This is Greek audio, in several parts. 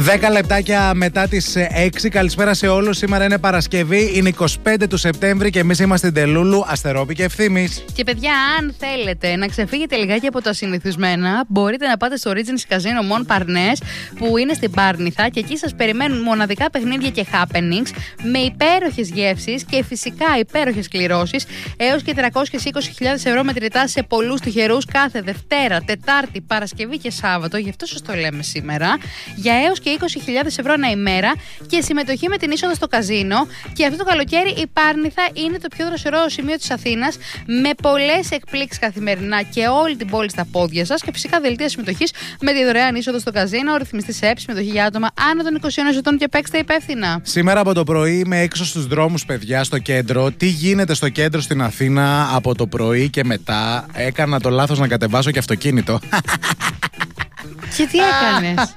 10 λεπτάκια μετά τις 6. Καλησπέρα σε όλους. Σήμερα είναι Παρασκευή, είναι 25 του Σεπτέμβρη και εμείς είμαστε Ντελούλου, Αστερόπη και Ευθύμης. Και παιδιά, αν θέλετε να ξεφύγετε λιγάκι από τα συνηθισμένα, μπορείτε να πάτε στο Regency Casino Montparnasse που είναι στην Πάρνηθα και εκεί σας περιμένουν μοναδικά παιχνίδια και happenings με υπέροχες γεύσεις και φυσικά υπέροχες κληρώσεις έως και 320.000 ευρώ μετρητά σε πολλούς τυχερούς κάθε Δευτέρα, Τετάρτη, Παρασκευή και Σάββατο. Γι' αυτό σας το λέμε σήμερα. Για έως και 20.000 ευρώ ανά ημέρα και συμμετοχή με την είσοδο στο καζίνο. Και αυτό το καλοκαίρι η Πάρνηθα είναι το πιο δροσερό σημείο της Αθήνας με πολλές εκπλήξεις καθημερινά και όλη την πόλη στα πόδια σας. Και φυσικά δελτία συμμετοχής με τη δωρεάν είσοδο στο καζίνο. Ο ρυθμιστής ΕΠ, συμμετοχή για άτομα άνω των 21 ετών και παίξτε υπεύθυνα. Σήμερα από το πρωί είμαι έξω στους δρόμους, παιδιά, στο κέντρο. Τι γίνεται στο κέντρο στην Αθήνα από το πρωί και μετά? Έκανα το λάθος να κατεβάσω και αυτοκίνητο. Και τι έκανες?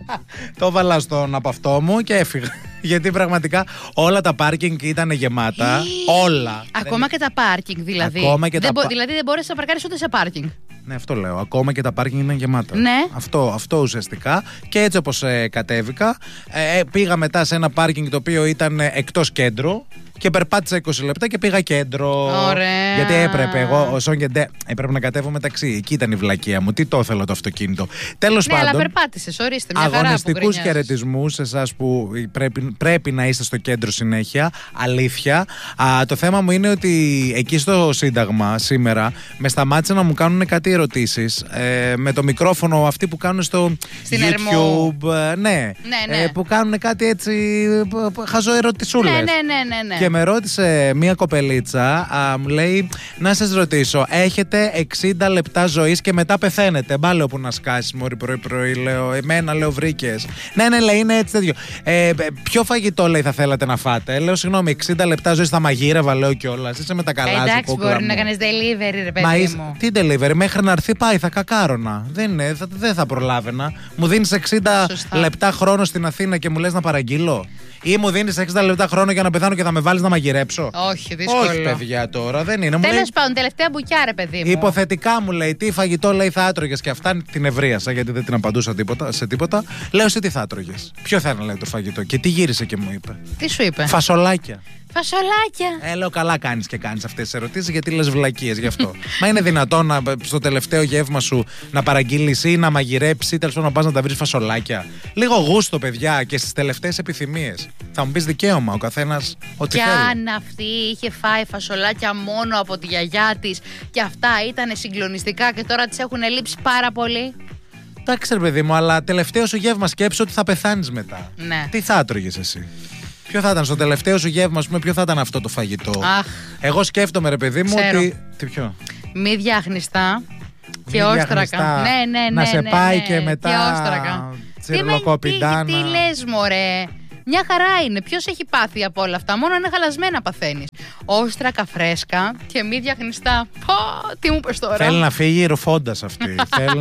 Το βάλα στον απαυτό μου και έφυγα. Γιατί πραγματικά όλα τα πάρκινγκ ήταν γεμάτα. Όλα. Ακόμα και τα πάρκινγκ δηλαδή. Δηλαδή δεν μπορείς να παρκάρεις ούτε σε πάρκινγκ. Ναι, αυτό λέω. Ακόμα και τα πάρκινγκ ήταν γεμάτα. Ναι. Αυτό ουσιαστικά. Και έτσι όπως κατέβηκα, πήγα μετά σε ένα πάρκινγκ το οποίο ήταν εκτός κέντρου. Και περπάτησα 20 λεπτά και πήγα κέντρο. Ωραία. Γιατί έπρεπε εγώ, έπρεπε να κατέβω μεταξύ. Εκεί ήταν η βλακεία μου. Τι το ήθελα το αυτοκίνητο. Τέλος πάντων. Αλλά περπάτησες, ορίστε. Μια αγωνιστικούς χαιρετισμούς σε εσάς που πρέπει να είστε στο κέντρο συνέχεια. Αλήθεια. Το θέμα μου είναι ότι εκεί στο Σύνταγμα σήμερα με σταμάτησε να μου κάνουν κάτι ερωτήσεις. Με το μικρόφωνο αυτοί που κάνουν στο YouTube. Ναι. Που κάνουν κάτι έτσι χαζοερωτησούλες. Ναι. Και με ρώτησε μία κοπελίτσα, μου λέει, να σας ρωτήσω, έχετε 60 λεπτά ζωής και μετά πεθαίνετε. Μπάλε όπου να σκάσεις, μωρή πρωί-πρωί, λέω. Εμένα, λέω, βρήκες. Ναι, λέει, είναι έτσι τέτοιο. Ποιο φαγητό, λέει, θα θέλατε να φάτε? Λέω, συγγνώμη, 60 λεπτά ζωής θα μαγείρευα, λέω κιόλας. Είσαι με τα καλά σου. Εντάξει, μπορεί να κάνεις delivery, ρε παιδί μου. Τι delivery, μέχρι να έρθει πάει, θα κακάρωνα. Δεν θα προλάβαινα. Μου δίνεις 60 λεπτά χρόνο στην Αθήνα και μου λες να παραγγείλω? Ή μου δίνεις 60 λεπτά χρόνο για να πεθάνω και θα με βάλεις να μαγειρέψω? Όχι, δύσκολο. Όχι, παιδιά, τώρα δεν είναι. Τέλος πάντων, τελευταία μπουκιά, ρε παιδί μου. Υποθετικά μου λέει, τι φαγητό, λέει, θα άτρωγες? Και αυτά την ευρίασα, γιατί δεν την απαντούσα σε τίποτα. Λέω, εσύ τι θα άτρωγες? Ποιο θα είναι, λέει, το φαγητό? Και τι γύρισε και μου είπε? Τι σου είπε? Φασολάκια. Φασολάκια. Λέω, καλά κάνεις και κάνεις αυτές τις ερωτήσεις, γιατί λες βλακίες γι' αυτό. Μα είναι δυνατόν στο τελευταίο γεύμα σου να παραγγείλεις ή να μαγειρέψεις ή τέλος πάντων να πας να τα βρεις φασολάκια? Λίγο γούστο, παιδιά, και στις τελευταίες επιθυμίες. Θα μου πεις δικαίωμα, ο καθένας ό,τι θέλει. Και αν αυτή είχε φάει φασολάκια μόνο από τη γιαγιά της και αυτά ήταν συγκλονιστικά και τώρα τις έχουν λείψει πάρα πολύ. Εντάξει, ρε παιδί μου, αλλά τελευταίο σου γεύμα σκέψου ότι θα πεθάνεις μετά. Ναι. Τι θα άτρωγες εσύ? Ποιο θα ήταν στο τελευταίο σου γεύμα, ας πούμε, ποιο θα ήταν αυτό το φαγητό? Εγώ σκέφτομαι, ρε παιδί μου, ότι. Τι ποιο? Μύδια αχνιστά και όστρακα. Ναι. Να σε πάει και μετά. Και όστρακα. Τσιρλοκοπιντάνα. Τι λες, μωρέ? Μια χαρά είναι. Ποιος έχει πάθει από όλα αυτά? Μόνο είναι χαλασμένα παθαίνεις. Όστρακα φρέσκα και μύδια χνιστά. Πω, τι μου πες τώρα? Θέλει να φύγει ρουφώντας αυτή.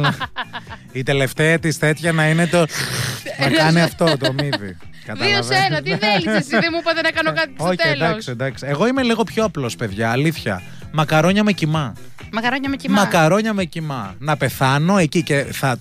Η τελευταία της τέτοια να είναι το. Να κάνει αυτό το μύδι. 2-1, τι θέλεις εσύ? Δεν μου είπατε να κάνω κάτι στο τέλος. Εντάξει. Εγώ είμαι λίγο πιο απλός, παιδιά, αλήθεια. Μακαρόνια με κιμά. Μακαρόνια με κιμά. Να πεθάνω εκεί και θα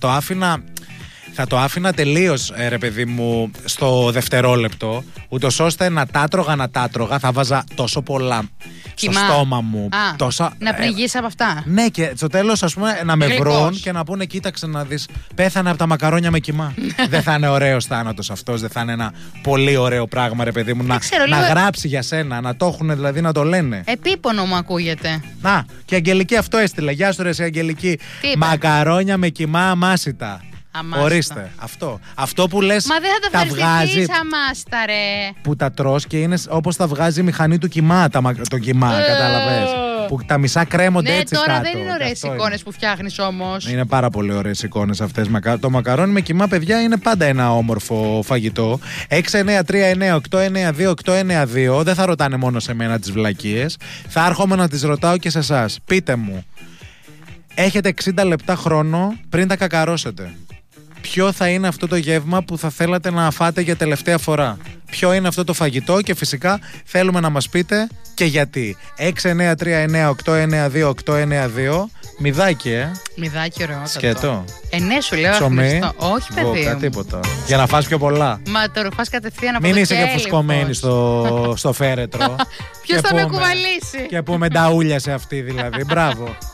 το άφηνα τελείως, ρε παιδί μου, στο δευτερόλεπτο, ούτως ώστε να τα τρώγα, θα βάζα τόσο πολλά στο στόμα μου. Να πνιγείς από αυτά. Ναι, και στο τέλος, ας πούμε, να με βρουν και να πούνε, κοίταξε να δεις, πέθανε από τα μακαρόνια με κιμά. Δεν θα είναι ωραίος θάνατος αυτός? Δεν θα είναι ένα πολύ ωραίο πράγμα, ρε παιδί μου, να γράψει για σένα, να το έχουν δηλαδή, να το λένε? Επίπονο μου ακούγεται. Να, και η Αγγελική αυτό έστειλε. Γεια σου, ρε εσύ, Αγγελική. Μακαρόνια με κιμά αμάσιτα. Αμάστα. Ορίστε, αυτό που λες. Μα δεν θα το βγάζει αμάστα, ρε. Που τα τρως και είναι όπως τα βγάζει η μηχανή του κιμά, το κιμά, κατάλαβες? Που τα μισά κρέμονται έτσι κάτω. Ναι, τώρα δεν είναι ωραίες εικόνες που φτιάχνεις όμως. Είναι πάρα πολύ ωραίες εικόνες αυτές. Το μακαρόνι με κιμά, παιδιά, είναι πάντα ένα όμορφο φαγητό. 693-9-892-892. Δεν θα ρωτάνε μόνο σε μένα τις βλακίες. Θα έρχομαι να τις ρωτάω και σε εσάς. Πείτε μου, έχετε 60 λεπτά χρόνο πριν τα κακαρώσετε. Ποιο θα είναι αυτό το γεύμα που θα θέλατε να φάτε για τελευταία φορά? Ποιο είναι αυτό το φαγητό? Και φυσικά θέλουμε να μας πείτε και γιατί. 693-9-892-892. Μηδάκι, Μηδάκι, ωραίο. Σκέτο. Ναι, σου λέω. Ψωμί. Όχι, παιδί. Τίποτα. Για να φας πιο πολλά. Μα το ρουφάς κατευθείαν από Μην το είσαι και κέλυφος. φουσκωμένη στο φέρετρο. Ποιος θα με κουβαλήσει. Και πούμε τα ούλια σε αυτή δηλαδή. Μπράβο.